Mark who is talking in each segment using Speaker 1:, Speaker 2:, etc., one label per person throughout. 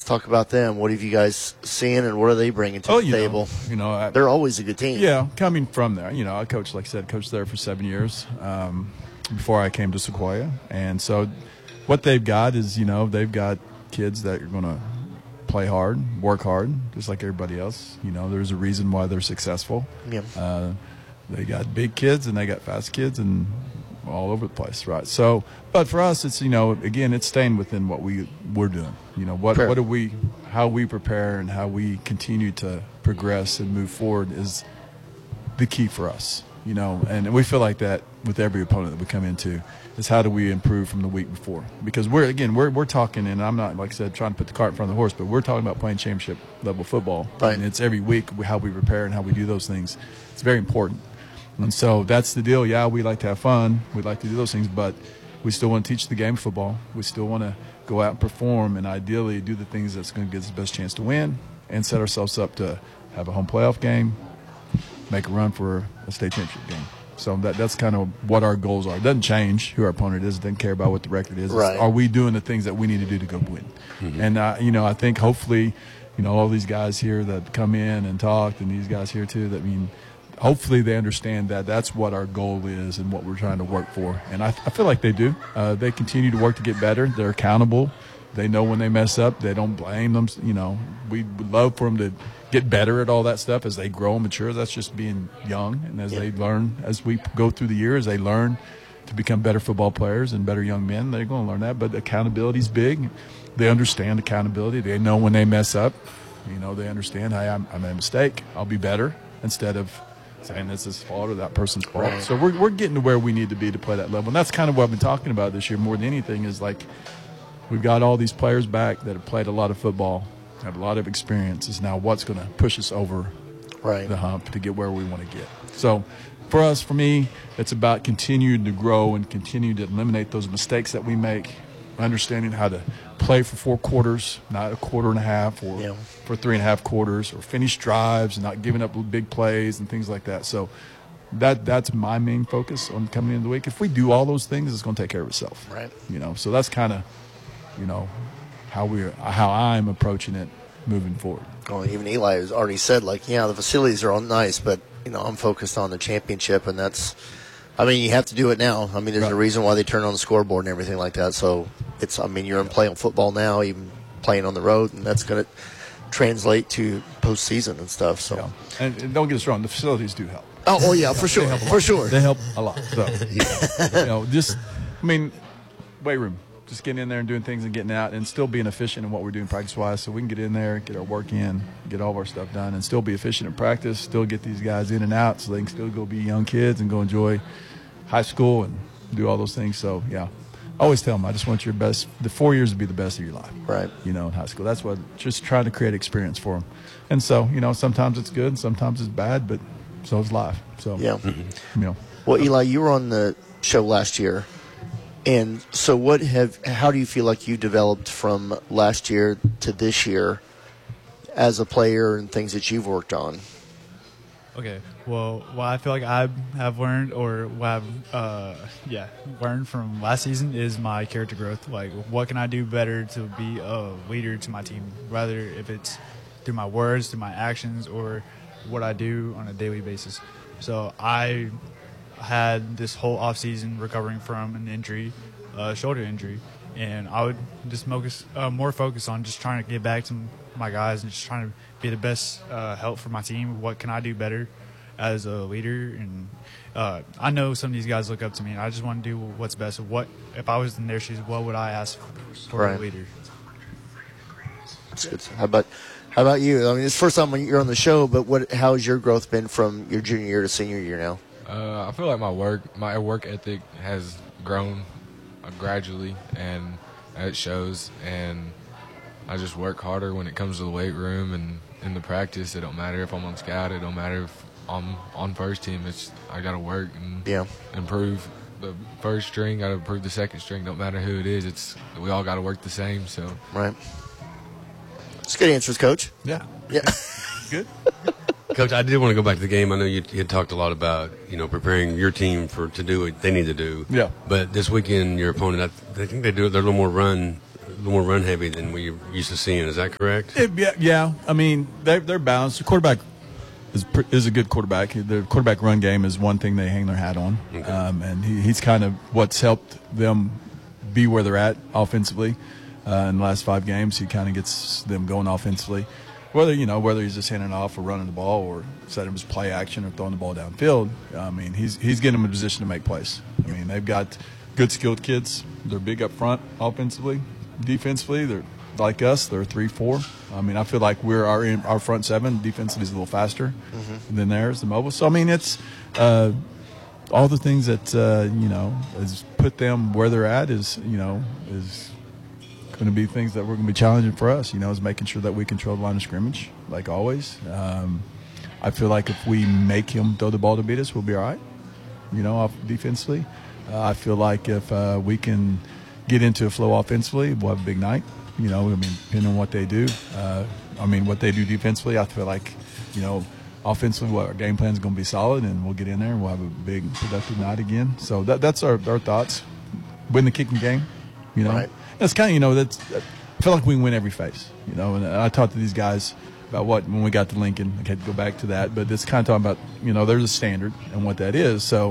Speaker 1: talk about them. What have you guys seen, and what are they bringing to the table? They're always a good team.
Speaker 2: Yeah, coming from there. I coached, like I said, there for 7 years before I came to Sequoia. And so what they've got is, they've got kids that are going to play hard, work hard, just like everybody else. There's a reason why they're successful.
Speaker 1: Yeah.
Speaker 2: They got big kids and they got fast kids and all over the place, right? So, but for us, it's again, it's staying within what we're doing. How we prepare and how we continue to progress and move forward is the key for us. And we feel like that with every opponent that we come into is how do we improve from the week before? Because we're talking, and I'm not, like I said, trying to put the cart in front of the horse, but we're talking about playing championship level football.
Speaker 1: Right.
Speaker 2: And it's every week how we prepare and how we do those things. It's very important. And so that's the deal. Yeah, we like to have fun. We like to do those things, but we still want to teach the game of football. We still want to go out and perform and ideally do the things that's going to give us the best chance to win and set ourselves up to have a home playoff game, make a run for a state championship game. So that's kind of what our goals are. It doesn't change who our opponent is. It doesn't care about what the record is.
Speaker 1: Right.
Speaker 2: Are we doing the things that we need to do to go win? Mm-hmm. And, I think hopefully, all these guys here that come in and talked and these guys here too, hopefully they understand that that's what our goal is and what we're trying to work for. And I feel like they do. They continue to work to get better. They're accountable. They know when they mess up. They don't blame them. We would love for them to get better at all that stuff as they grow and mature. That's just being young. And as they learn, as we go through the years, they learn to become better football players and better young men. They're going to learn that. But accountability is big. They understand accountability. They know when they mess up. They understand, hey, I made a mistake. I'll be better instead of saying this is fault or that person's fault.
Speaker 1: Right.
Speaker 2: So we're getting to where we need to be to play that level. And that's kind of what I've been talking about this year more than anything is like we've got all these players back that have played a lot of football, have a lot of experiences. Now what's going to push us over the hump to get where we want to get. So for me, it's about continuing to grow and continue to eliminate those mistakes that we make, understanding how to play for 4 quarters, not a quarter and a half, or for 3.5 quarters, or finish drives and not giving up big plays and things like that. So that's my main focus on coming into the week. If we do all those things, it's going to take care of itself.
Speaker 1: Right.
Speaker 2: So that's kind of, how I'm approaching it moving forward.
Speaker 1: Well, even Eli has already said, the facilities are all nice, but, I'm focused on the championship, and that's – you have to do it now. There's a reason why they turn on the scoreboard and everything like that. So it's, you're playing football now, even playing on the road, and that's going to translate to postseason and stuff. So,
Speaker 2: yeah. And don't get us wrong, the facilities do help.
Speaker 1: Oh yeah, for sure, for sure.
Speaker 2: They help a lot. So, weight room, just getting in there and doing things and getting out and still being efficient in what we're doing practice-wise, so we can get in there, get our work in, get all of our stuff done, and still be efficient in practice, still get these guys in and out so they can still go be young kids and go enjoy high school and do all those things. So, yeah, I always tell them I just want your best – the 4 years to be the best of your life.
Speaker 1: Right.
Speaker 2: In high school. That's what – just trying to create experience for them. And so, sometimes it's good and sometimes it's bad, but so is life. So,
Speaker 1: yeah. Well, Eli, you were on the show last year. And so how do you feel like you developed from last year to this year as a player and things that you've worked on?
Speaker 3: Okay, well, what I feel like I have learned or what I've learned from last season is my character growth. Like, what can I do better to be a leader to my team, rather if it's through my words, through my actions, or what I do on a daily basis. So I had this whole offseason recovering from an injury, shoulder injury, and I would just more focus on just trying to get back to my guys and just trying to be the best help for my team. What can I do better as a leader? And I know some of these guys look up to me, and I just want to do what's best. If I was in their shoes, what would I ask for a leader?
Speaker 1: That's good. How about you? It's the first time you're on the show, but how has your growth been from your junior year to senior year now?
Speaker 4: I feel like my work ethic has grown gradually, and it shows. And I just work harder when it comes to the weight room and in the practice. It don't matter if I'm on scout. It don't matter if I'm on first team. I got to work and improve the first string. Got to improve the second string. Don't matter who it is. We all got to work the same. So
Speaker 1: right. It's good answers, Coach.
Speaker 2: Yeah. Good.
Speaker 5: Coach, I did want to go back to the game. I know you had talked a lot about, preparing your team to do what they need to do.
Speaker 2: Yeah.
Speaker 5: But this weekend, your opponent, I think they're a little more run little more run heavy than we used to seeing. Is that correct?
Speaker 2: Yeah. I mean, they're balanced. The quarterback is a good quarterback. The quarterback run game is one thing they hang their hat on,
Speaker 5: Okay.
Speaker 2: and he's kind of what's helped them be where they're at offensively in the last 5 games. He kind of gets them going offensively. Whether he's just handing off or running the ball or setting him as play action or throwing the ball downfield, I mean, he's getting them in a position to make plays. I mean, they've got good skilled kids. They're big up front offensively. Defensively, they're like us. They're 3-4. I mean, I feel like our front 7 defensively is a little faster than theirs, the mobile. So, I mean, it's all the things that, has put them where they're at is going to be things that we're going to be challenging for us, is making sure that we control the line of scrimmage, like always. I feel like if we make him throw the ball to beat us, we'll be all right, off defensively. I feel like if we can get into a flow offensively, we'll have a big night. Depending on what they do. What they do defensively, I feel like, offensively, our game plan is going to be solid, and we'll get in there and we'll have a big, productive night again. So that's our thoughts. Win the kicking game,
Speaker 1: Right.
Speaker 2: That's kind of, I feel like we can win every phase, And I talked to these guys about when we got to Lincoln. I had to go back to that, but it's kind of talking about, there's a standard and what that is. So,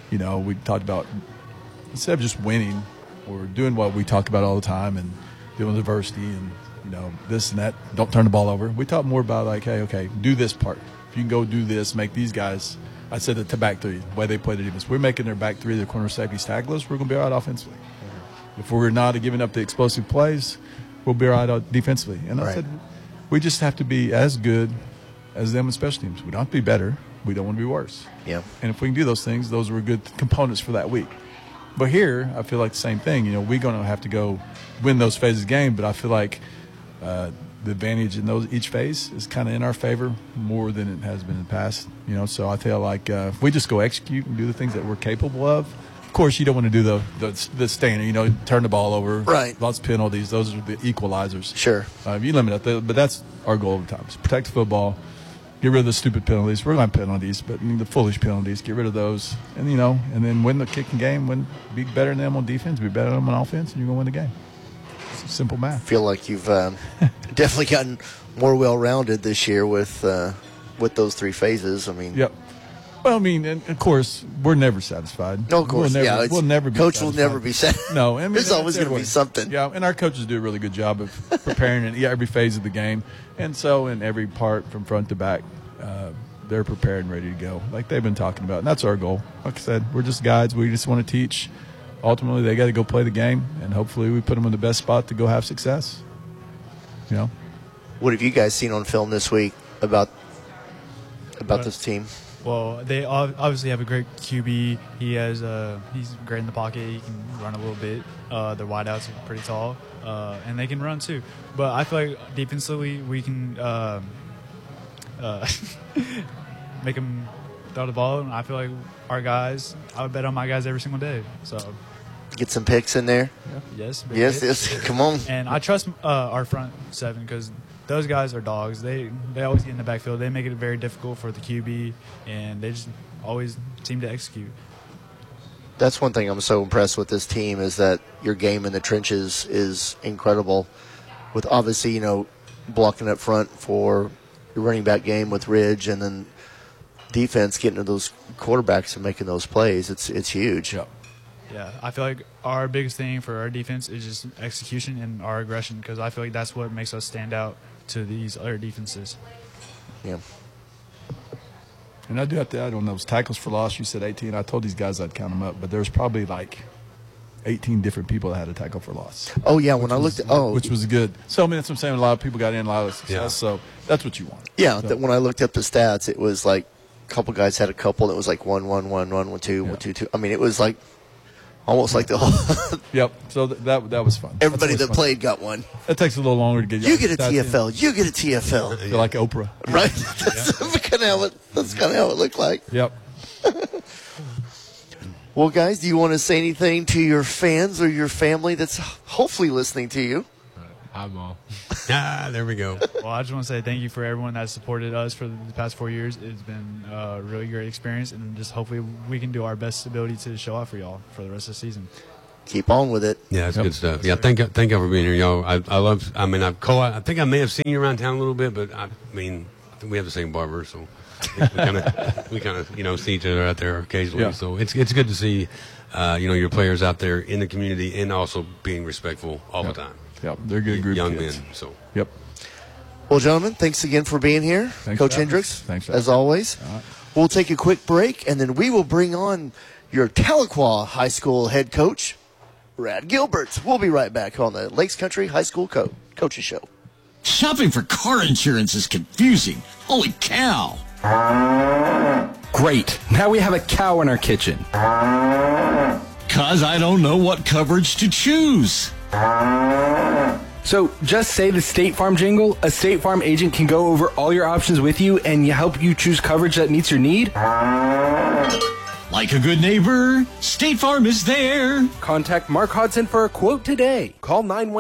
Speaker 2: we talked about instead of just winning, we're doing what we talk about all the time and dealing with adversity and, this and that. Don't turn the ball over. We talk more about like, hey, okay, do this part. If you can go do this, make these guys. I said it to back 3, the way they play the defense. We're making their back 3, their corner safety tackless. We're going to be all right offensively. If we're not giving up the explosive plays, we'll be all right defensively. And I said, we just have to be as good as them in special teams. We don't have to be better. We don't want to be worse.
Speaker 1: Yeah.
Speaker 2: And if we can do those things, those are good components for that week. But here, I feel like the same thing. We're going to have to go win those phases of the game, but I feel like the advantage in each phase is kind of in our favor more than it has been in the past. So I feel like if we just go execute and do the things that we're capable of. Of course, you don't want to do the standard, turn the ball over,
Speaker 1: right?
Speaker 2: Lots of penalties. Those are the equalizers.
Speaker 1: Sure.
Speaker 2: You limit it, but that's our goal all the time: is protect the football, get rid of the stupid penalties. We're going to have penalties, but the foolish penalties, get rid of those, and and then win the kicking game. Be better than them on defense, be better than them on offense, and you're going to win the game. It's simple math.
Speaker 1: I feel like you've definitely gotten more well-rounded this year with those 3 phases.
Speaker 2: Yep. Well, and of course, we're never satisfied.
Speaker 1: No, of course,
Speaker 2: we'll never be
Speaker 1: coach
Speaker 2: satisfied.
Speaker 1: will never be satisfied.
Speaker 2: No,
Speaker 1: there's always going to be something.
Speaker 2: Yeah, and our coaches do a really good job of preparing in every phase of the game. And so in every part from front to back, they're prepared and ready to go, like they've been talking about. And that's our goal. Like I said, we're just guides. We just want to teach. Ultimately, they got to go play the game, and hopefully we put them in the best spot to go have success.
Speaker 1: What have you guys seen on film this week about this team?
Speaker 3: Well, they obviously have a great QB. He's great in the pocket. He can run a little bit. Their wideouts are pretty tall, and they can run too. But I feel like defensively we can make them throw the ball. And I feel like our guys, I would bet on my guys every single day. So
Speaker 1: get some picks in there.
Speaker 3: Yes.
Speaker 1: Yes. Come on.
Speaker 3: And I trust our front 7 because those guys are dogs. They always get in the backfield. They make it very difficult for the QB, and they just always seem to execute.
Speaker 1: That's one thing I'm so impressed with this team is that your game in the trenches is incredible. With obviously, blocking up front for your running back game with Ridge, and then defense getting to those quarterbacks and making those plays. It's huge.
Speaker 2: Yep.
Speaker 3: Yeah, I feel like our biggest thing for our defense is just execution and our aggression because I feel like that's what makes us stand out to these other defenses.
Speaker 1: Yeah.
Speaker 2: And I do have to add on those tackles for loss. You said 18. I told these guys I'd count them up, but there's probably like 18 different people that had a tackle for loss.
Speaker 1: Oh, yeah, when I looked at
Speaker 2: which was good. So, that's what I'm saying. A lot of people got in, a lot of success.
Speaker 5: Yeah.
Speaker 2: So that's what you want.
Speaker 1: Yeah,
Speaker 2: so.
Speaker 1: When I looked up the stats, it was like a couple guys had a couple. It was like 1, 1, 1, 1, 1, 2, 1, 2, 2. I mean, it was like almost like the whole.
Speaker 2: Yep. So that was fun.
Speaker 1: Everybody that played got one.
Speaker 2: It takes a little longer to get.
Speaker 1: You get a TFL. You get a TFL.
Speaker 2: Feel like Oprah.
Speaker 1: Right. That's kind of how it looked like.
Speaker 2: Yep.
Speaker 1: Well, guys, do you want to say anything to your fans or your family that's hopefully listening to you?
Speaker 4: Hi, Mom.
Speaker 5: There we go.
Speaker 3: Well, I just want to say thank you for everyone that supported us for the past 4 years. It's been a really great experience, and just hopefully we can do our best ability to show out for y'all for the rest of the season.
Speaker 1: keep on with it.
Speaker 5: Yeah, it's good stuff. Yeah, thank you for being here, y'all. I think I may have seen you around town a little bit, but I think we have the same barber, so we kind of see each other out there occasionally.
Speaker 2: Yeah.
Speaker 5: So it's good to see your players out there in the community and also being respectful all the time.
Speaker 2: Yep, they're a good group
Speaker 5: Young
Speaker 2: of kids.
Speaker 5: men. So
Speaker 2: Yep.
Speaker 1: Well, gentlemen, thanks again for being here.
Speaker 2: Thanks
Speaker 1: Coach
Speaker 2: for having
Speaker 1: Hendricks,
Speaker 2: us. Thanks for
Speaker 1: as
Speaker 2: having us.
Speaker 1: always.
Speaker 2: All right.
Speaker 1: We'll take a quick break, and then we will bring on your Tahlequah High School head coach, Brad Gilbert. We'll be right back on the Lakes Country High School Coaches Show.
Speaker 6: Shopping for car insurance is confusing. Holy cow.
Speaker 7: Great. Now we have a cow in our kitchen.
Speaker 6: 'Cause I don't know what coverage to choose.
Speaker 7: So just say the State Farm jingle. A State Farm agent can go over all your options with you and help you choose coverage that meets your need.
Speaker 6: Like a good neighbor, State Farm is there.
Speaker 7: Contact Mark Hodson for a quote today. Call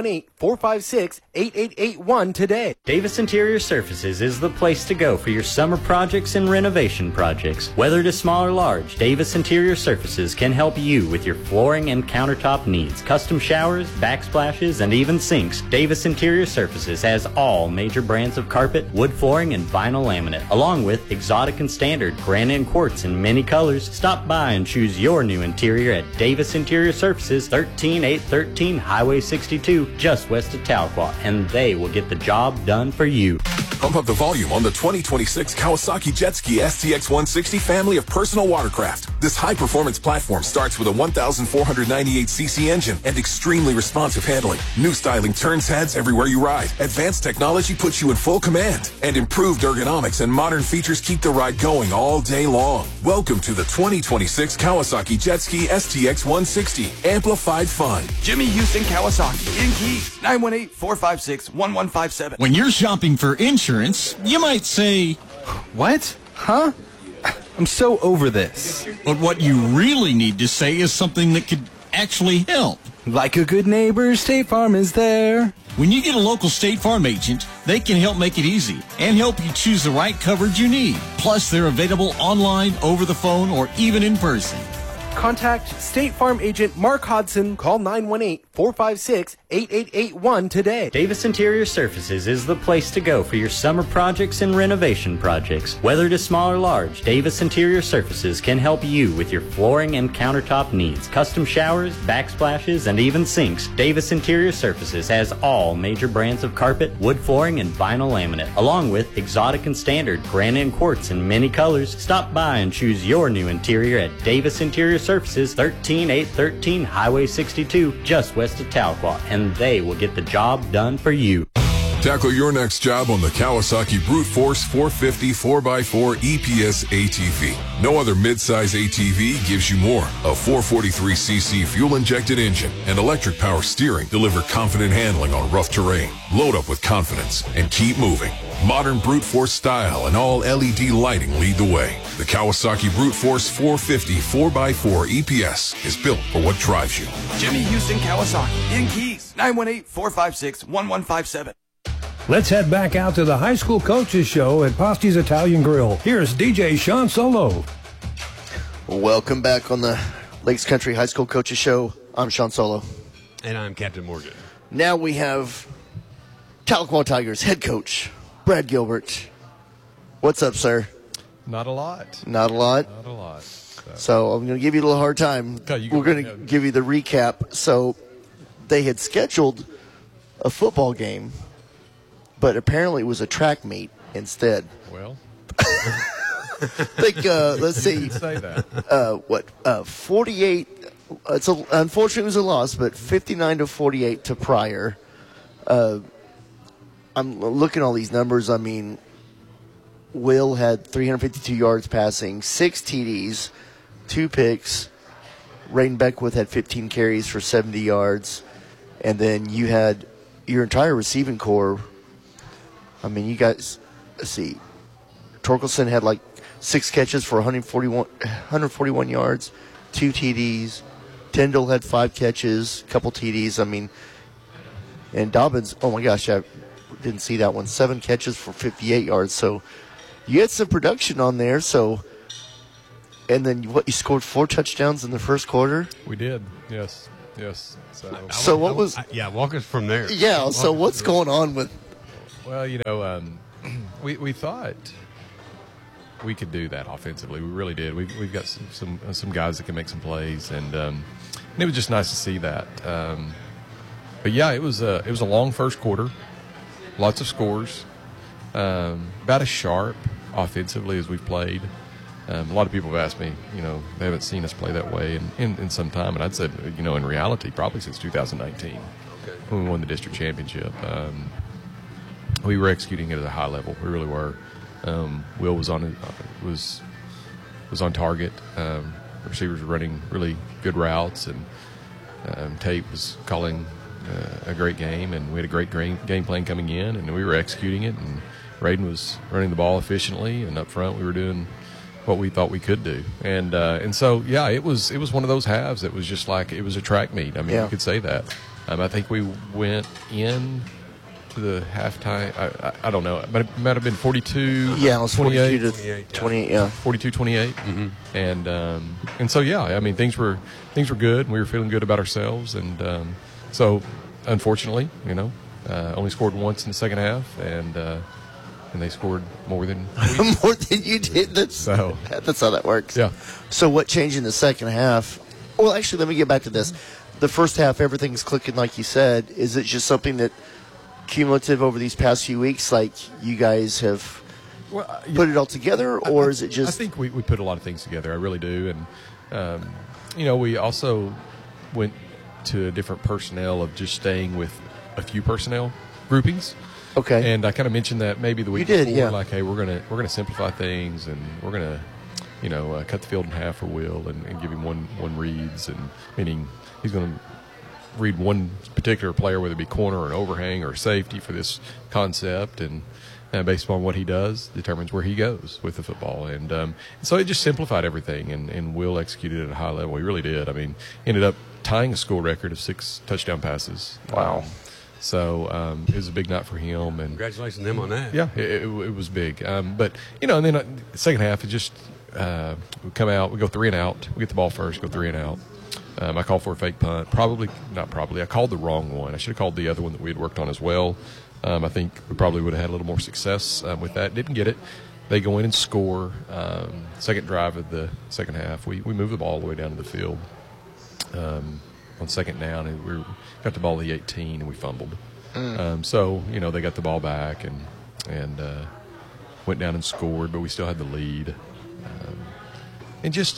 Speaker 7: 918-456-8881 today.
Speaker 8: Davis Interior Surfaces is the place to go for your summer projects and renovation projects. Whether it is small or large, Davis Interior Surfaces can help you with your flooring and countertop needs. Custom showers, backsplashes, and even sinks. Davis Interior Surfaces has all major brands of carpet, wood flooring, and vinyl laminate, along with exotic and standard granite and quartz in many colors. Stop by and choose your new interior at Davis Interior Surfaces, 13813 Highway 62, just west of Tahlequah, and they will get the job done for you.
Speaker 9: Pump up the volume on the 2026 Kawasaki Jet Ski STX 160 family of personal watercraft. This high-performance platform starts with a 1,498cc engine and extremely responsive handling. New styling turns heads everywhere you ride. Advanced technology puts you in full command. And improved ergonomics and modern features keep the ride going all day long. Welcome to the 2026 Kawasaki Jet Ski STX 160. Amplified fun.
Speaker 10: Jimmy Houston Kawasaki in Keys, 918-456-1157.
Speaker 6: When you're shopping for insurance, you might say,
Speaker 7: What? Huh? I'm so over this.
Speaker 6: but what you really need to say is something that could actually help.
Speaker 7: Like a good neighbor, State Farm is there.
Speaker 6: When you get a local State Farm agent, they can help make it easy and help you choose the right coverage you need. Plus, they're available online, over the phone, or even in person.
Speaker 7: Contact State Farm agent Mark Hodson. Call 918-456-8881 today.
Speaker 8: Davis Interior Surfaces is the place to go for your summer projects and renovation projects. Whether it is small or large, Davis Interior Surfaces can help you with your flooring and countertop needs. Custom showers, backsplashes, and even sinks. Davis Interior Surfaces has all major brands of carpet, wood flooring, and vinyl laminate, along with exotic and standard granite and quartz in many colors. Stop by and choose your new interior at Davis Interior Surfaces, 13813 Highway 62, just west of Tahlequah, and they will get the job done for you.
Speaker 9: Tackle your next job on the Kawasaki Brute Force 450 4x4 EPS ATV. No other midsize ATV gives you more. A 443cc fuel-injected engine and electric power steering deliver confident handling on rough terrain. Load up with confidence and keep moving. Modern Brute Force style and all LED lighting lead the way. The Kawasaki Brute Force 450 4x4 EPS is built for what drives you.
Speaker 10: Jimmy Houston Kawasaki in Keys, 918-456-1157.
Speaker 11: Let's head back out to the high school coaches show at Posti's Italian Grill. Here's DJ Sean Solo.
Speaker 1: Welcome back on the Lakes Country High School Coaches Show. I'm Sean Solo.
Speaker 5: And I'm Captain Morgan.
Speaker 1: Now we have Tahlequah Tigers head coach, Brad Gilbert. What's up, sir?
Speaker 12: Not a lot.
Speaker 1: Not a lot?
Speaker 12: Not a lot.
Speaker 1: So I'm going to give you a little hard time.
Speaker 12: Okay,
Speaker 1: We're going to give you the recap. So they had scheduled a football game, but apparently it was a track meet instead.
Speaker 12: Well,
Speaker 1: let's see.
Speaker 12: Say that.
Speaker 1: 48. Unfortunately, it was a loss, but 59-48 to Pryor. I'm looking at all these numbers. I mean, Will had 352 yards passing, 6 TDs, 2 picks. Rain Beckwith had 15 carries for 70 yards. And then you had your entire receiving core. I mean, you guys, let's see. Torkelson had like 6 catches for 141 yards, 2 TDs. Tyndall had 5 catches, a couple TDs. I mean, and Dobbins, oh my gosh, I didn't see that one. 7 catches for 58 yards. So you had some production on there. So, and then you scored 4 touchdowns in the first quarter?
Speaker 12: We did, yes. Yes.
Speaker 5: So
Speaker 1: what was?
Speaker 5: Walk us from there.
Speaker 1: Yeah. So what's going on with?
Speaker 12: Well, we thought we could do that offensively. We really did. We've got some guys that can make some plays, and it was just nice to see that. But yeah, it was a long first quarter, lots of scores, about as sharp offensively as we've played. A lot of people have asked me, they haven't seen us play that way in some time, and I'd said, in reality, probably since 2019, when we won the district championship. We were executing it at a high level. We really were. Will was on target. Receivers were running really good routes, and Tate was calling a great game, and we had a great game plan coming in, and we were executing it. And Raiden was running the ball efficiently, and up front we were doing what we thought we could do. And so yeah, it was one of those halves that was just like it was a track meet. I mean, you could say that. I think we went in to the halftime. I don't know. It might have been 42.
Speaker 1: Yeah, it was
Speaker 12: 28,
Speaker 1: 42 to 28. Yeah,
Speaker 12: 42-28. Mm-hmm. And so yeah, I mean things were good. We were feeling good about ourselves, and so unfortunately, only scored once in the second half, and they scored more than
Speaker 1: more than you did. That's how that works.
Speaker 12: Yeah.
Speaker 1: So what changed in the second half? Well, actually, let me get back to this. The first half, everything's clicking like you said. Is it just something that cumulative over these past few weeks, like you guys have put it all together, or is it just?
Speaker 12: I think we put a lot of things together. I really do, and we also went to a different personnel of just staying with a few personnel groupings.
Speaker 1: Okay.
Speaker 12: And I kind of mentioned that maybe the week before, like, hey, we're gonna simplify things, and we're gonna cut the field in half for Will and give him one reads, and meaning he's gonna read one particular player, whether it be corner or an overhang or safety for this concept, and based upon what he does determines where he goes with the football. And so it just simplified everything, and Will executed at a high level. He really did. I mean, ended up tying a school record of 6 touchdown passes.
Speaker 1: Wow.
Speaker 12: So it was a big night for him. And
Speaker 5: congratulations to him on that.
Speaker 12: Yeah, it was big. But, and then the second half, it just we come out, we go 3 and out. We get the ball first, go 3 and out. I called for a fake punt. I called the wrong one. I should have called the other one that we had worked on as well. I think we probably would have had a little more success with that. Didn't get it. They go in and score. Second drive of the second half, we move the ball all the way down to the field. On second down, and we got the ball at the 18, and we fumbled. So they got the ball back and went down and scored, but we still had the lead. And just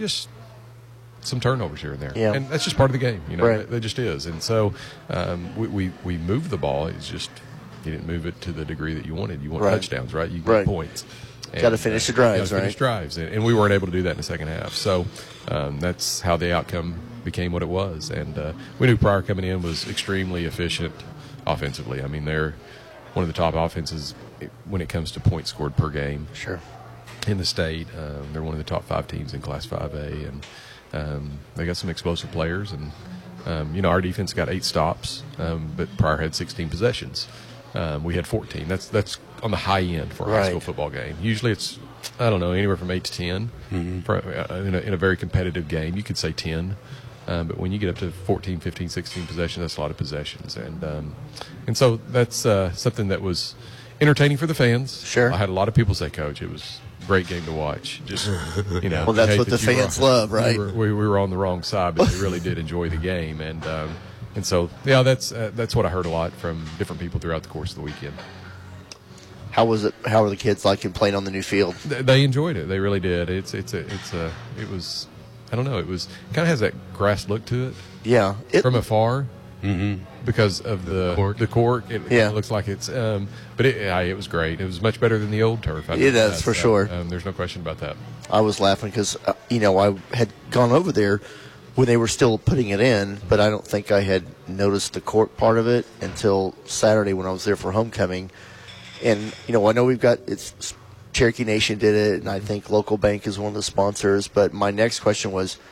Speaker 12: some turnovers here and there.
Speaker 1: Yeah.
Speaker 12: And that's just part of the game,
Speaker 1: Right.
Speaker 12: That just is. And so we moved the ball. It's just you didn't move it to the degree that you wanted. You want touchdowns, right? You get points.
Speaker 1: Got to finish the drives, right?
Speaker 12: Finish drives, and we weren't able to do that in the second half. So that's how the outcome became what it was. And we knew Pryor coming in was extremely efficient offensively. I mean, they're one of the top offenses when it comes to points scored per game.
Speaker 1: Sure.
Speaker 12: In the state, they're one of the top 5 teams in Class 5A, and they got some explosive players. And our defense got 8 stops, but Pryor had 16 possessions. We had 14. That's on the high end for a high school football game. Usually it's, anywhere from 8 to 10. Mm-hmm. In a very competitive game, you could say 10. But when you get up to 14, 15, 16 possessions, that's a lot of possessions. And so that's something that was entertaining for the fans.
Speaker 1: Sure.
Speaker 12: I had a lot of people say, Coach, it was a great game to watch. Just,
Speaker 1: well, that's what the fans love, right?
Speaker 12: We were on the wrong side, but they really did enjoy the game. And so, yeah, that's what I heard a lot from different people throughout the course of the weekend.
Speaker 1: How was it? How were the kids liking playing on the new field?
Speaker 12: They enjoyed it. They really did. It was, I don't know. It was kind of has that grass look to it.
Speaker 1: Yeah.
Speaker 12: From afar. Mm-hmm. Because of the cork, it looks like it's. But it was great. It was much better than the old turf.
Speaker 1: That's for sure.
Speaker 12: There's no question about that.
Speaker 1: I was laughing because I had gone over there when they were still putting it in, but I don't think I had noticed the cork part of it until Saturday when I was there for homecoming. And I know it's Cherokee Nation did it, and I think Local Bank is one of the sponsors. But my next question was,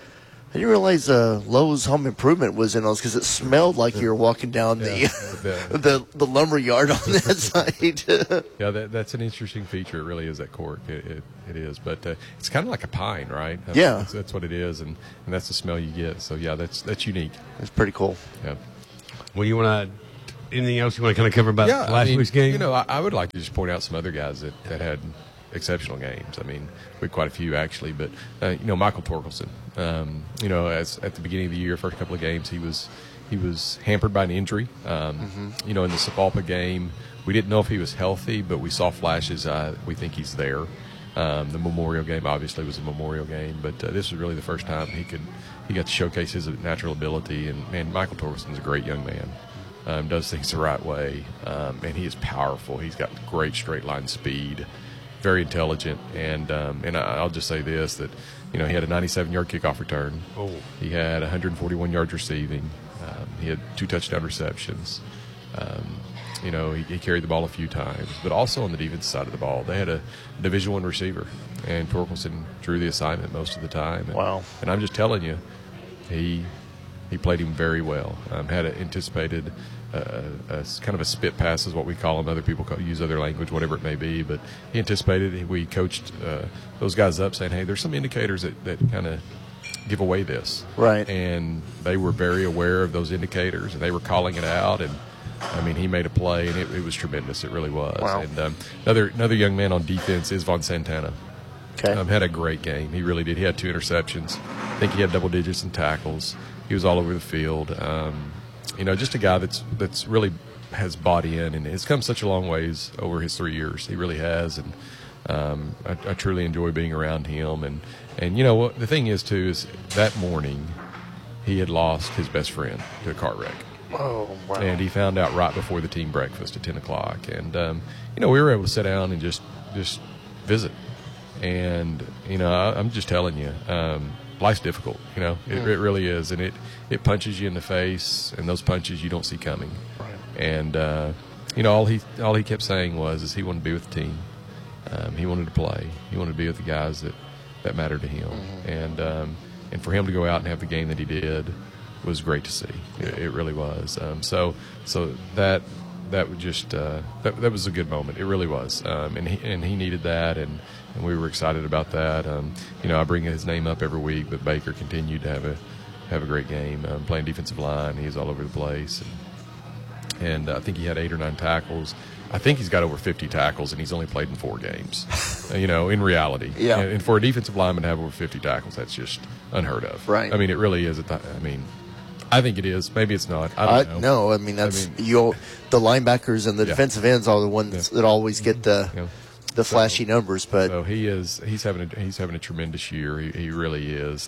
Speaker 1: I didn't realize Lowe's Home Improvement was in those because it smelled like you were walking down the lumber yard on that side.
Speaker 12: Yeah, that's an interesting feature. It really is that cork. It is, but it's kind of like a pine, right?
Speaker 1: Yeah,
Speaker 12: that's what it is, and that's the smell you get. So yeah, that's unique.
Speaker 1: It's pretty cool.
Speaker 12: Yeah.
Speaker 5: Well, you want to anything else you want to kind of cover about last week's game?
Speaker 12: You know, I would like to just point out some other guys that had exceptional games. I mean, we had quite a few actually, but you know, Michael Torkelson. You know, as at the beginning of the year, first couple of games, he was hampered by an injury. You know, in the Sapulpa game, we didn't know if he was healthy, but we saw flashes. We think he's there. The Memorial game obviously was a Memorial game, but this was really the first time he got to showcase his natural ability. And man, Michael Torkelson's a great young man. Does things the right way, and he is powerful. He's got great straight line speed. Very intelligent, and I'll just say this, that you know, he had a 97-yard kickoff return.
Speaker 5: Oh.
Speaker 12: He had 141 yards receiving. He had 2 touchdown receptions. You know, he carried the ball a few times, but also on the defense side of the ball, they had a Division I receiver, and Torkelson drew the assignment most of the time. And,
Speaker 1: wow!
Speaker 12: And I'm just telling you, he played him very well. Had anticipated. Kind of a spit pass is what we call them. Other people use other language, whatever it may be. But he anticipated. We coached those guys up, saying, "Hey, there's some indicators that kind of give away this."
Speaker 1: Right.
Speaker 12: And they were very aware of those indicators, and they were calling it out. And I mean, he made a play, and it was tremendous. It really was.
Speaker 1: Wow.
Speaker 12: And another young man on defense is Von Santana.
Speaker 1: Okay.
Speaker 12: Had a great game. He really did. He had 2 interceptions. I think he had double digits in tackles. He was all over the field. You know, just a guy that's really has bought in and has come such a long ways over his 3 years. He really has, and I truly enjoy being around him. And you know what the thing is too is that morning he had lost his best friend to a car wreck.
Speaker 1: Oh, wow!
Speaker 12: And he found out right before the team breakfast at 10 o'clock. And you know, we were able to sit down and just visit. And you know, I'm just telling you. Life's difficult, you know. It really is, and it punches you in the face, and those punches you don't see coming.
Speaker 1: Right.
Speaker 12: And you know, all he kept saying was he wanted to be with the team. He wanted to play. He wanted to be with the guys that mattered to him. And for him to go out and have the game that he did was great to see. It really was. So that would just that was a good moment. It really was. And he needed that, and we were excited about that. You know, I bring his name up every week, but Baker continued to have a great game, playing defensive line. He was all over the place, and I think he had 8 or 9 tackles. I think he's got over 50 tackles, and he's only played in 4 games. You know, in reality,
Speaker 1: yeah.
Speaker 12: And for a defensive lineman to have over 50 tackles, that's just unheard of.
Speaker 1: Right.
Speaker 12: I mean, it really is. I think it is. Maybe it's not. I don't know.
Speaker 1: No, I mean that's the linebackers and the defensive ends are the ones that always get the flashy numbers. But
Speaker 12: so he's having a tremendous year. He really is.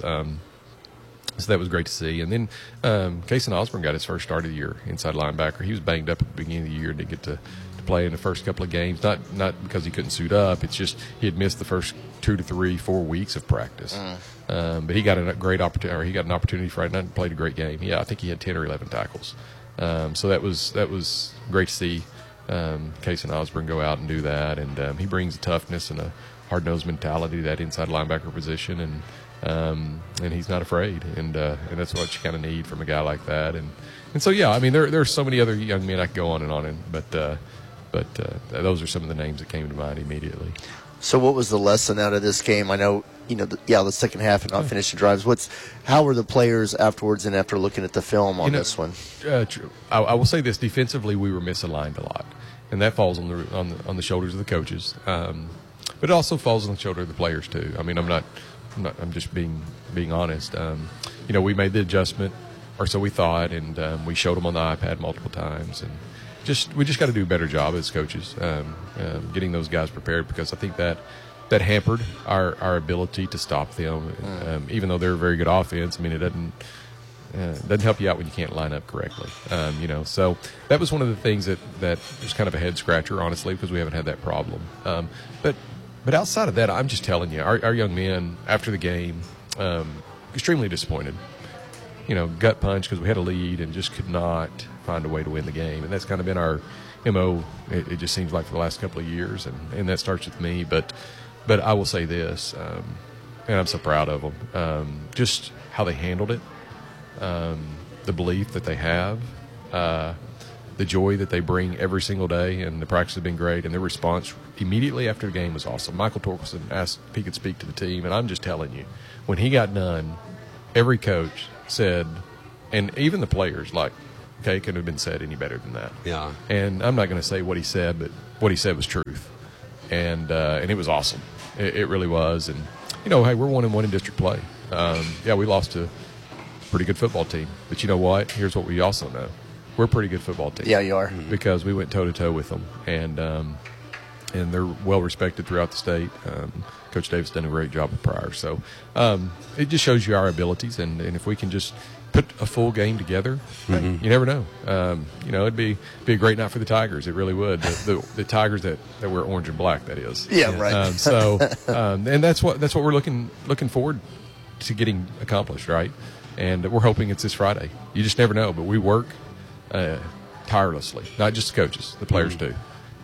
Speaker 12: So that was great to see. And then Kason Osborne got his first start of the year inside linebacker. He was banged up at the beginning of the year and didn't get to play in the first couple of games. Not because he couldn't suit up. It's just he had missed the first 2 to 3, 4 weeks of practice. But he got a great opportunity. Or he got an opportunity Friday night and played a great game. Yeah, I think he had 10 or 11 tackles. So that was great to see Kason Osborne go out and do that. And he brings a toughness and a hard-nosed mentality to that inside linebacker position. And he's not afraid, and that's what you kind of need from a guy like that. And so yeah, I mean there's so many other young men I could go on and but those are some of the names that came to mind immediately.
Speaker 1: So what was the lesson out of this game? I know the second half and not finishing drives. How were the players afterwards and after looking at the film on this one?
Speaker 12: I will say this: defensively, we were misaligned a lot, and that falls on the shoulders of the coaches, but it also falls on the shoulder of the players too. I mean, I'm just being honest. We made the adjustment, or so we thought, and we showed them on the iPad multiple times, and we just got to do a better job as coaches, getting those guys prepared, because I think that hampered our ability to stop them. Even though they're a very good offense, I mean, it doesn't help you out when you can't line up correctly. So that was one of the things that was kind of a head scratcher, honestly, because we haven't had that problem. But outside of that, I'm just telling you, our young men, after the game, extremely disappointed. Gut punch because we had a lead and just could not find a way to win the game. And that's kind of been our MO, it just seems like, for the last couple of years. And that starts with me. But I will say this, and I'm so proud of them. Just how they handled it, the belief that they have, the joy that they bring every single day, and the practice has been great, and their response immediately after the game was awesome. Michael Torkelson asked if he could speak to the team, and I'm just telling you, when he got done, every coach said, and even the players, like, okay, it couldn't have been said any better than that.
Speaker 5: Yeah.
Speaker 12: And I'm not going to say what he said, but what he said was truth. And it was awesome. It really was. And, you know, hey, we're 1-1 in district play. Yeah, we lost to a pretty good football team. But you know what? Here's what we also know. We're a pretty good football team.
Speaker 1: Yeah, you are.
Speaker 12: Because we went toe-to-toe with them. And they're well-respected throughout the state. Coach Davis done a great job with Pryor. So it just shows you our abilities. And if we can just put a full game together, you never know. You know, it'd be a great night for the Tigers. It really would. The Tigers that wear orange and black, that is.
Speaker 1: Yeah, right.
Speaker 12: And that's what we're looking forward to getting accomplished, right? And we're hoping it's this Friday. You just never know. But we work tirelessly, not just the coaches, the players too.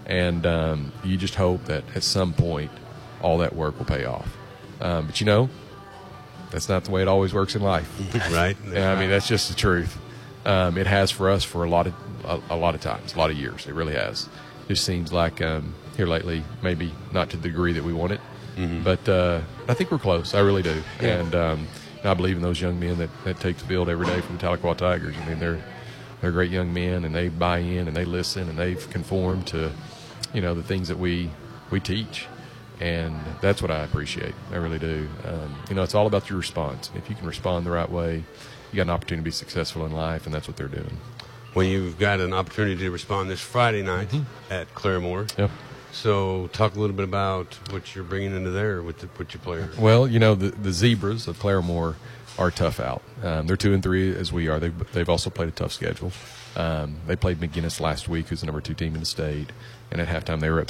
Speaker 12: And you just hope that at some point all that work will pay off. But you know, that's not the way it always works in life.
Speaker 5: Right.
Speaker 12: I mean, that's just the truth. It has for us for a lot of times, a lot of years. It really has. It just seems like here lately, maybe not to the degree that we want it, but I think we're close. I really do. Yeah. And I believe in those young men that take the field every day for the Tahlequah Tigers. I mean, they're great young men, and they buy in, and they listen, and they've conformed to, you know, the things that we teach. And that's what I appreciate. I really do. You know, it's all about your response. If you can respond the right way, you got an opportunity to be successful in life, and that's what they're doing.
Speaker 5: Well, you've got an opportunity to respond this Friday night at Claremore.
Speaker 12: Yep.
Speaker 5: So talk a little bit about what you're bringing into there with your players.
Speaker 12: Well, you know, the Zebras of Claremore are tough out. They're 2-3 as we are. They've also played a tough schedule. They played McGinnis last week, who's the number 2 team in the state, and at halftime they were up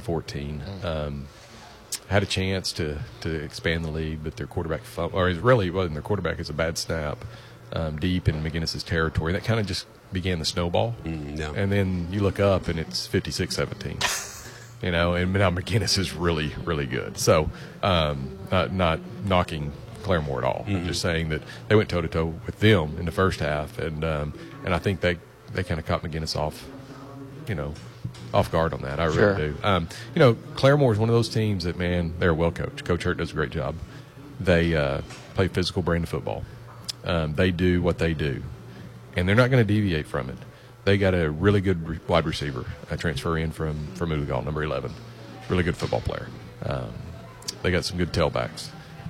Speaker 12: 17-14. Had a chance to expand the lead, but their quarterback it really wasn't their quarterback. It's a bad snap deep in McGinnis's territory. That kind of just began the snowball. And then you look up and it's 56-17. You know, and now McGinnis is really, really good. So not knocking Claremore at all. I'm just saying that they went toe-to-toe with them in the first half, and I think they kind of caught McGinnis off, you know, off guard on that. I really do. You know, Claremore is one of those teams that, man, they're well coached. Coach Hurt does a great job. They play physical brand of football. They do what they do, and they're not going to deviate from it. They got a really good wide receiver, a transfer in from Uligal, number 11. Really good football player. They got some good tailbacks.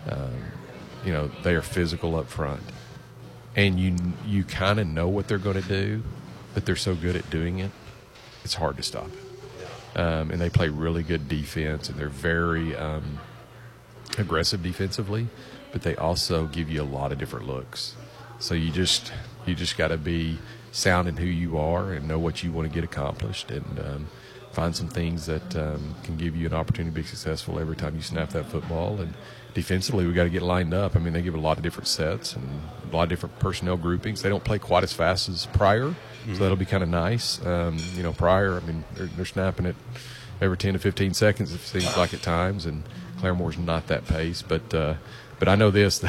Speaker 12: You know, they are physical up front. And you kind of know what they're going to do, but they're so good at doing it, it's hard to stop it. And they play really good defense, and they're very aggressive defensively, but they also give you a lot of different looks. So you just got to be sound in who you are and know what you want to get accomplished, and find some things that can give you an opportunity to be successful every time you snap that football. And defensively, we got to get lined up. I mean, they give a lot of different sets and a lot of different personnel groupings. They don't play quite as fast as Pryor, so that'll be kind of nice. You know, Pryor, I mean, they're snapping it every 10 to 15 seconds, it seems like at times, and Claremore's not that pace. But I know this,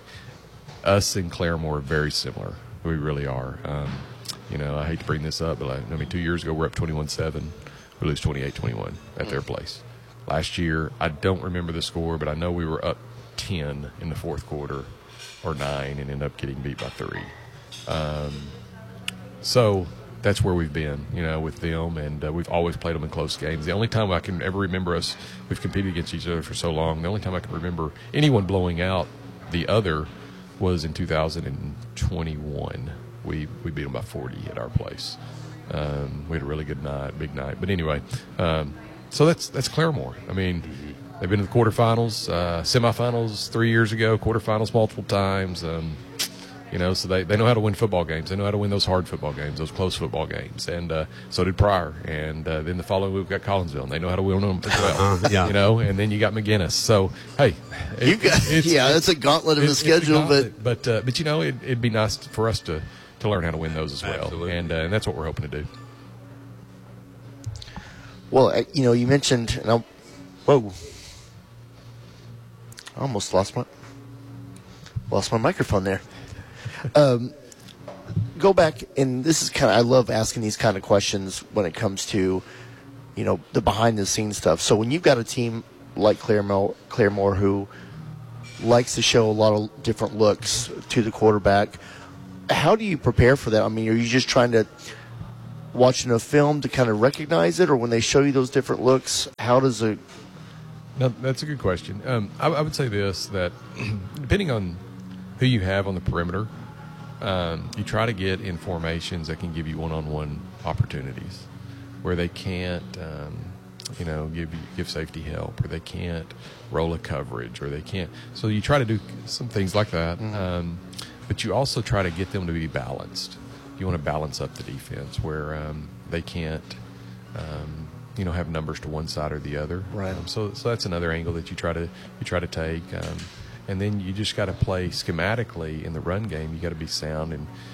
Speaker 12: us and Claremore are very similar. We really are. You know, I hate to bring this up, but I mean, 2 years ago, we're up 21-7. We lose 28-21 at their place. Last year, I don't remember the score, but I know we were up 10 in the fourth quarter, or 9, and ended up getting beat by 3. So that's where we've been, you know, with them, and we've always played them in close games. The only time I can ever remember we've competed against each other for so long, the only time I can remember anyone blowing out the other was in 2021. We beat them by 40 at our place. We had a really good night, big night. But anyway, so that's Claremore. I mean, they've been in the quarterfinals, semifinals 3 years ago, quarterfinals multiple times. You know, so they know how to win football games. They know how to win those hard football games, those close football games. And so did Pryor. And then the following week we've got Collinsville, and they know how to win them as well.
Speaker 5: Yeah.
Speaker 12: You know, and then you got McGinnis. So, hey.
Speaker 1: It's a gauntlet of the schedule.
Speaker 12: But you know, it'd be nice for us to learn how to win those as well.
Speaker 5: Absolutely.
Speaker 12: And that's what we're hoping to do.
Speaker 1: Well, you know, you mentioned, I almost lost my microphone there. Go back, and this is I love asking these kind of questions when it comes to, the behind-the-scenes stuff. So when you've got a team like Claremore who likes to show a lot of different looks to the quarterback, how do you prepare for that? I mean, are you just trying to watch enough film to kind of recognize it, or when they show you those different looks, how does it?
Speaker 12: No, that's a good question. I would say this, that depending on who you have on the perimeter, you try to get in formations that can give you one-on-one opportunities where they can't, give safety help, or they can't roll a coverage, or they can't. So you try to do some things like that, but you also try to get them to be balanced. You want to balance up the defense where they can't, have numbers to one side or the other.
Speaker 1: Right.
Speaker 12: So that's another angle that you try to take. And then you just got to play schematically in the run game. You got to be sound,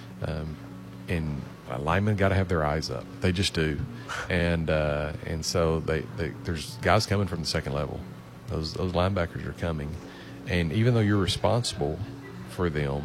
Speaker 12: and linemen got to have their eyes up. They just do, and so there's guys coming from the second level. Those linebackers are coming, and even though you're responsible for them,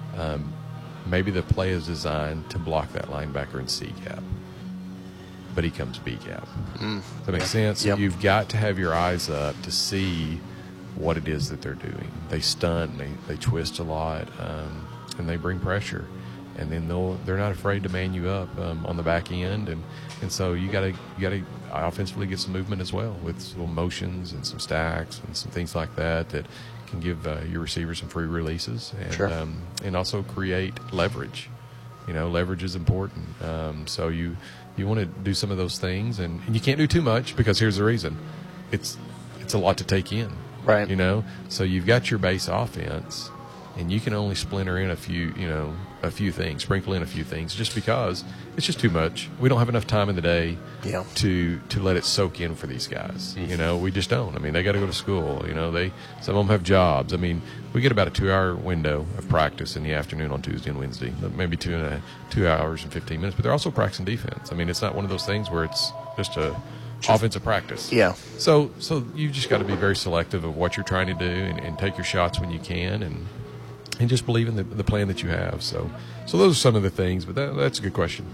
Speaker 12: maybe the play is designed to block that linebacker in C gap, but he comes B gap. Does that make sense?
Speaker 1: Yep.
Speaker 12: You've got to have your eyes up to see what it is that they're doing. They stunt, they twist a lot, and they bring pressure, and then they're not afraid to man you up on the back end, and so you got to offensively get some movement as well with some motions and some stacks and some things like that can give your receivers some free releases, and
Speaker 1: Sure.
Speaker 12: And also create leverage. Leverage is important. So you want to do some of those things, and you can't do too much, because here's the reason: it's a lot to take in.
Speaker 1: Right.
Speaker 12: So you've got your base offense, and you can only splinter in a few things, sprinkle in a few things, just because it's just too much. We don't have enough time in the day to let it soak in for these guys. We just don't. I mean, they got to go to school. Some of them have jobs. I mean, we get about a 2-hour window of practice in the afternoon on Tuesday and Wednesday, maybe 2 hours and 15 minutes. But they're also practicing defense. I mean, it's not one of those things where it's just offensive practice.
Speaker 1: Yeah.
Speaker 12: So you just got to be very selective of what you're trying to do, and take your shots when you can, and just believe in the plan that you have. So those are some of the things, but that's a good question.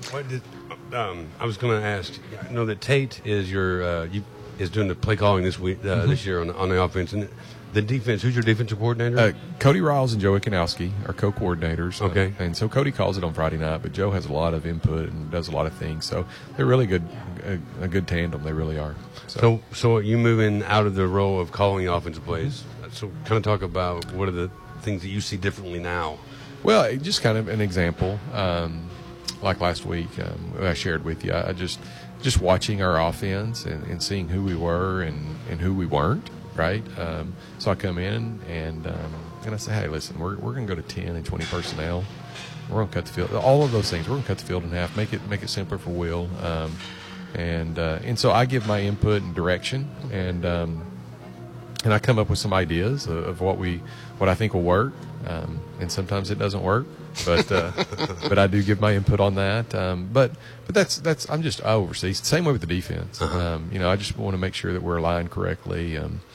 Speaker 5: I was going to ask, I know that Tate is is doing the play calling this week, this year on the offense, and the defense. Who's your defensive coordinator?
Speaker 12: Cody Riles and Joe Ikonowski are co-coordinators.
Speaker 5: Okay.
Speaker 12: And so Cody calls it on Friday night, but Joe has a lot of input and does a lot of things. So they're really good, a good tandem. They really are.
Speaker 5: So you moving out of the role of calling offensive plays. So kind of talk about what are the things that you see differently now.
Speaker 12: Well, just kind of an example. Like last week, I shared with you. I just watching our offense and seeing who we were and who we weren't. Right. So I come in and I say, hey, listen, we're going to go to 10 and 20 personnel. We're going to cut the field. All of those things. We're going to cut the field in half. Make it simpler for Will. And so I give my input and direction, and I come up with some ideas of what I think will work. And sometimes it doesn't work, but I do give my input on that. But that's I oversee. Same way with the defense. I just want to make sure that we're aligned correctly.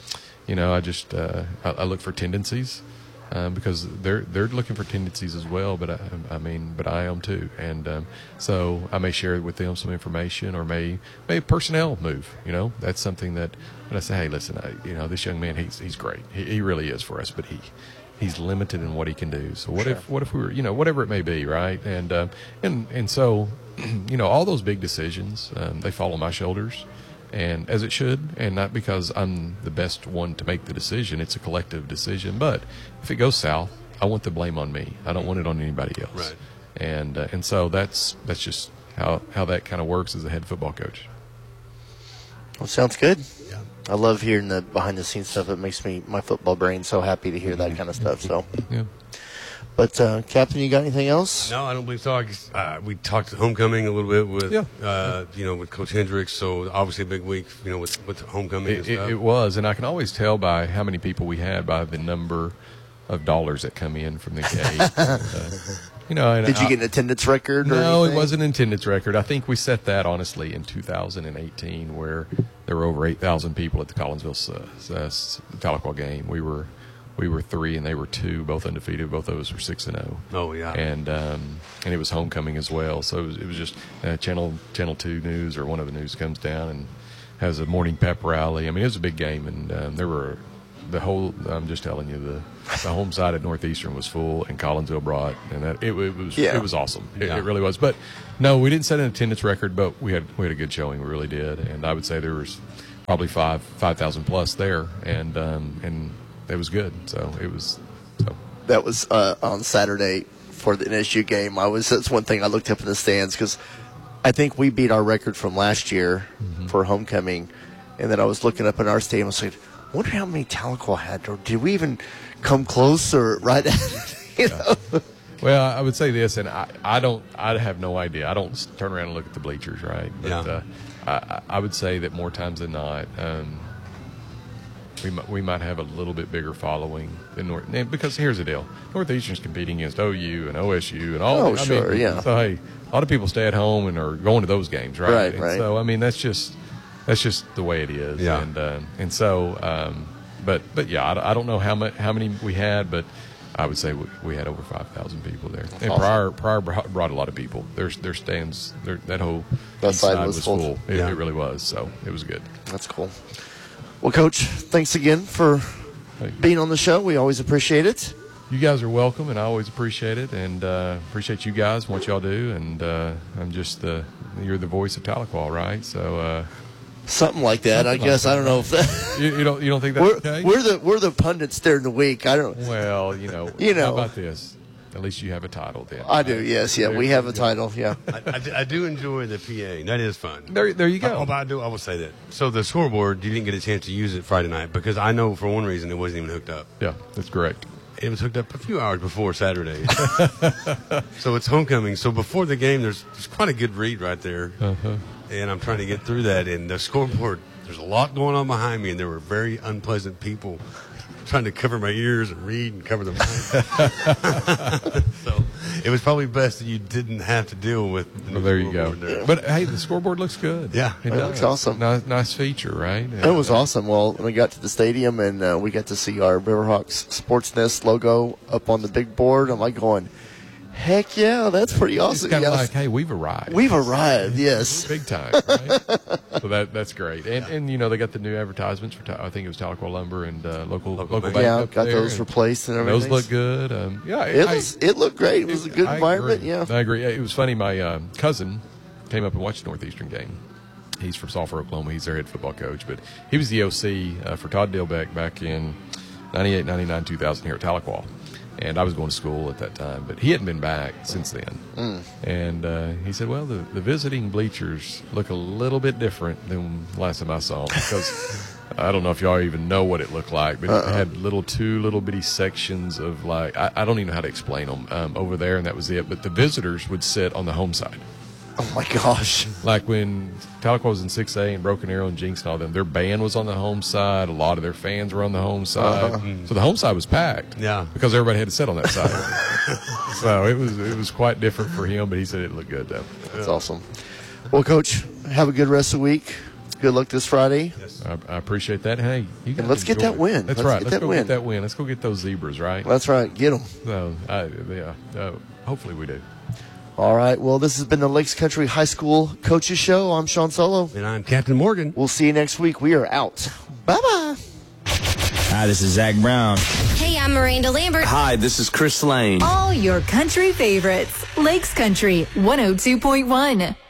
Speaker 12: I look for tendencies. Because they're looking for tendencies as well, but I am too, and so I may share with them some information, or may personnel move. That's something that when I say, hey, listen, this young man, he's great, he really is for us, but he's limited in what he can do. So what if we were, whatever it may be, right? And so all those big decisions, they fall on my shoulders. And as it should, and not because I'm the best one to make the decision. It's a collective decision. But if it goes south, I want the blame on me. I don't want it on anybody else.
Speaker 5: Right.
Speaker 12: And so that's just how that kind of works as a head football coach.
Speaker 1: Well, sounds good. Yeah. I love hearing the behind-the-scenes stuff. It makes my football brain so happy to hear that kind of stuff. So.
Speaker 12: Yeah.
Speaker 1: But, Captain, you got anything else?
Speaker 5: No, I don't believe so. We talked homecoming a little bit with, with Coach Hendricks. So obviously a big week, with homecoming and stuff.
Speaker 12: It was, and I can always tell by how many people we had by the number of dollars that come in from the gate. And
Speaker 1: Did you get an attendance record? Or
Speaker 12: no,
Speaker 1: anything?
Speaker 12: it wasn't an attendance record. I think we set that, honestly, in 2018, where there were over 8,000 people at the Collinsville Tahlequah game. We were 3 and they were 2, both undefeated. Both of us were 6-0.
Speaker 5: Oh yeah.
Speaker 12: And it was homecoming as well. So it was just Channel 2 News, or one of the news, comes down and has a morning pep rally. I mean, it was a big game, and there were the whole. I'm just telling you, the home side at Northeastern was full, and Collinsville brought, and it was awesome. It really was. But no, we didn't set an attendance record, but we had a good showing. We really did, and I would say there was probably 5,000 plus there, and it was good. So it was. So
Speaker 1: that was on Saturday for the NSU game. That's one thing I looked up in the stands, because I think we beat our record from last year for homecoming, and then I was looking up in our stadium. I was like, I wonder how many Tahlequah had, or did we even come close, or right at it, know?
Speaker 12: Well, I would say this, and I have no idea. I don't turn around and look at the bleachers, right? But I would say that more times than not, we might have a little bit bigger following than North. Because here's the deal: Northeastern's competing against OU and OSU and all.
Speaker 1: Oh, sure, yeah.
Speaker 12: So hey, a lot of people stay at home and are going to those games, right?
Speaker 1: Right.
Speaker 12: So I mean, that's just the way it is.
Speaker 5: Yeah.
Speaker 12: And so, but yeah, I don't know how many we had, but I would say we had over 5,000 people there. And
Speaker 1: awesome.
Speaker 12: Prior brought a lot of people. Their stands, that whole
Speaker 1: That
Speaker 12: east
Speaker 1: side
Speaker 12: side
Speaker 1: was
Speaker 12: was
Speaker 1: full.
Speaker 12: full. It really was. So it was good.
Speaker 1: That's cool. Well, Coach, thanks again for being on the show. We always appreciate it.
Speaker 12: You guys are welcome, and I always appreciate it, and appreciate you guys and what y'all do. And I'm just you're the voice of Tahlequah, right? So
Speaker 1: something like that, I guess. I don't know if that.
Speaker 12: you don't think that's okay?
Speaker 1: We're the pundits during the week. I don't.
Speaker 12: Well, How about this? At least you have a title, then.
Speaker 1: I do. Yes. Yeah. We have a title. Yeah.
Speaker 5: I do enjoy the PA. That is fun.
Speaker 12: There you go.
Speaker 5: I will say that. So the scoreboard, you didn't get a chance to use it Friday night, because I know for one reason it wasn't even hooked up.
Speaker 12: Yeah, that's correct.
Speaker 5: It was hooked up a few hours before Saturday. So it's homecoming. So before the game, there's quite a good read right there.
Speaker 12: Uh-huh.
Speaker 5: And I'm trying to get through that. And the scoreboard, there's a lot going on behind me, and there were very unpleasant people trying to cover my ears and read and cover the mic. So it was probably best that you didn't have to deal with the
Speaker 12: there you go.
Speaker 5: there.
Speaker 12: But hey, the scoreboard looks good.
Speaker 5: Yeah,
Speaker 12: it
Speaker 1: looks awesome.
Speaker 12: Nice feature, right?
Speaker 1: It was awesome. Well, we got to the stadium, and we got to see our Riverhawks Sports Nest logo up on the big board. I'm like going, heck yeah, that's pretty awesome.
Speaker 12: It's kind of like, hey, we've arrived.
Speaker 1: We've arrived, yes.
Speaker 12: Big time, right? So that's great. And they got the new advertisements for, I think it was Tahlequah Lumber and local bank
Speaker 1: yeah,
Speaker 12: up
Speaker 1: got
Speaker 12: there,
Speaker 1: those replaced and everything.
Speaker 12: Those look good.
Speaker 1: It looked great. It was a good environment. Yeah,
Speaker 12: I agree. It was funny. My cousin came up and watched the Northeastern game. He's from Sulphur, Oklahoma. He's their head football coach, but he was the OC for Todd Dilbeck back in 98, 99, 2000 here at Tahlequah. And I was going to school at that time, but he hadn't been back since then. And he said, well, the visiting bleachers look a little bit different than last time I saw them, because I don't know if y'all even know what it looked like, but it had two little bitty sections of, like, I don't even know how to explain them over there, and that was it. But the visitors would sit on the home side.
Speaker 1: Oh, my gosh.
Speaker 12: Like when Tahlequah was in 6A and Broken Arrow and Jinx and all them, their band was on the home side. A lot of their fans were on the home side. So the home side was packed.
Speaker 5: Yeah.
Speaker 12: Because everybody had to sit on that side. So it was quite different for him, but he said it looked good, though.
Speaker 1: That's awesome. Well, Coach, have a good rest of the week. Good luck this Friday.
Speaker 12: Yes. I appreciate that. Hey, you guys
Speaker 1: let's get that win.
Speaker 12: That's right. Let's go get that win. Let's go get those zebras, right?
Speaker 1: That's right. Get them.
Speaker 12: So, hopefully we do.
Speaker 1: All right. Well, this has been the Lakes Country High School Coaches Show. I'm Sean Solo.
Speaker 5: And I'm Captain Morgan.
Speaker 1: We'll see you next week. We are out. Bye-bye.
Speaker 13: Hi, this is Zach Brown.
Speaker 14: Hey, I'm Miranda Lambert.
Speaker 13: Hi, this is Chris Lane.
Speaker 15: All your country favorites. Lakes Country 102.1.